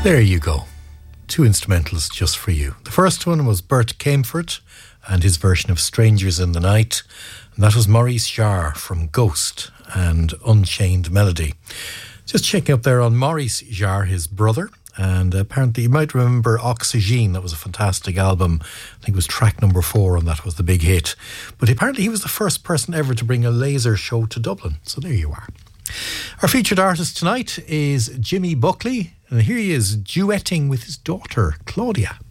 There you go. Two instrumentals just for you. The first one was Bert Camford and his version of Strangers in the Night. And that was Maurice Jarre from Ghost and Unchained Melody. Just checking up there on Maurice Jarre, his brother. And apparently you might remember Oxygene. That was a fantastic album. I think it was track number 4 and that was the big hit. But apparently he was the first person ever to bring a laser show to Dublin. So there you are. Our featured artist tonight is Jimmy Buckley. And here he is duetting with his daughter, Claudia.